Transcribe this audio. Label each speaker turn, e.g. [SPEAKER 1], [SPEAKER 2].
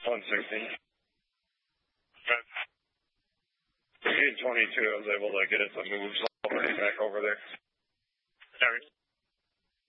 [SPEAKER 1] 160. Okay. 822, I was able to get it to move, so I'll bring it back over there.